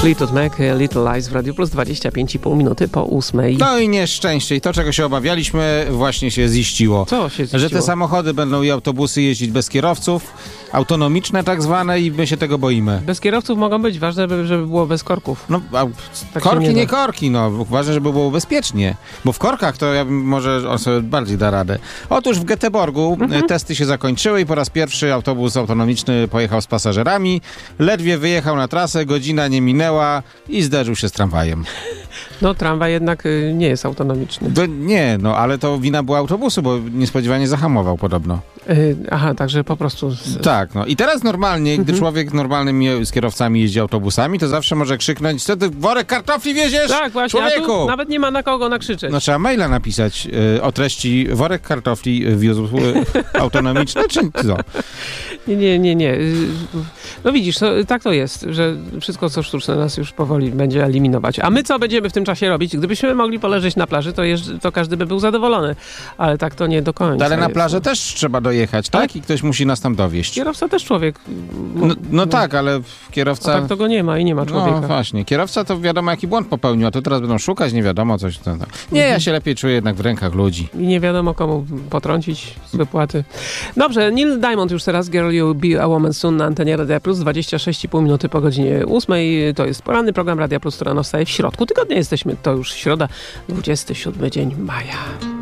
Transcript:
Fleetwood Mac, Little Lies w Radiu Plus, 25,5 minuty po 8. No i nieszczęście. I to, czego się obawialiśmy, właśnie się ziściło. Co się ziściło? Że te samochody będą i autobusy jeździć bez kierowców, autonomiczne tak zwane, i my się tego boimy. Bez kierowców mogą być, ważne, żeby było bez korków. No, Tak korki nie korki, no. Ważne, żeby było bezpiecznie. Bo w korkach to ja bym, może on sobie bardziej da radę. Otóż w Göteborgu testy się zakończyły i po raz pierwszy autobus autonomiczny pojechał z pasażerami. Ledwie wyjechał na trasę, godzina nie minęła i zderzył się z tramwajem. No tramwaj jednak nie jest autonomiczny. Nie, no ale to wina była autobusu, bo niespodziewanie zahamował podobno. Aha, także po prostu... Tak, no i teraz normalnie, gdy człowiek normalnym z kierowcami jeździ autobusami, to zawsze może krzyknąć: co ty worek kartofli wieziesz? Tak, właśnie, człowieku! A tu nawet nie ma na kogo nakrzyczeć. No trzeba maila napisać o treści: worek kartofli wiózł autonomiczny, czy co? Nie. No widzisz, tak to jest, że wszystko co sztuczne nas już powoli będzie eliminować. A my co będziemy w tym czasie robić? Gdybyśmy mogli poleżeć na plaży, to każdy by był zadowolony. Ale tak to nie do końca. Ale na jest. plażę też trzeba dojechać, tak? I ktoś musi nas tam dowieźć. Kierowca też człowiek. No tak, ale kierowca... A tak to go nie ma i nie ma człowieka. No właśnie, kierowca to wiadomo jaki błąd popełnił, a to teraz będą szukać, nie wiadomo coś. Nie, ja się lepiej czuję jednak w rękach ludzi. I nie wiadomo komu potrącić z wypłaty. Dobrze, Neil Diamond już teraz, Girl You Be a Woman Soon na antenie Radia Plus, 26,5 minuty po godzinie 8. To jest poranny program Radia Plus, która wstaje w środku tygodnia. Jesteśmy, to już środa, 27 dzień maja.